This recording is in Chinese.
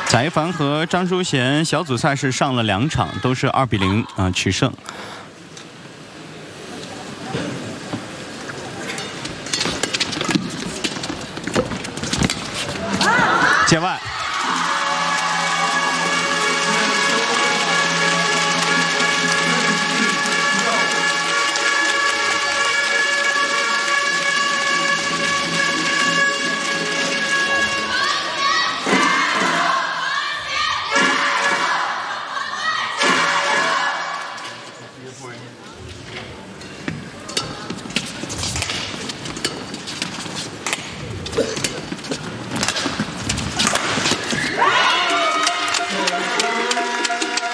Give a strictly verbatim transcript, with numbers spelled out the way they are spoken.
翟一凡和张淑娴小组赛事上了两场，都是二比零啊取胜。界外。 for him.